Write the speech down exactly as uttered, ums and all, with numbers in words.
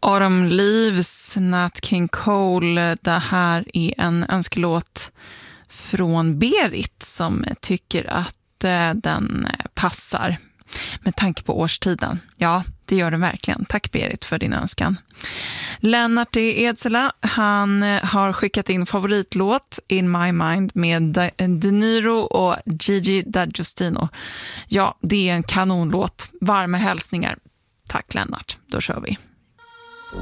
Autumn Leaves, Nat King Cole. Det här är en önskelåt från Berit som tycker att eh, den passar med tanke på årstiden. Ja, det gör den verkligen. Tack Berit för din önskan. Lennart i Edsela, han har skickat in favoritlåt In My Mind med De Niro och Gigi D'Agostino. Ja, det är en kanonlåt. Varma hälsningar. Tack Lennart, då kör vi.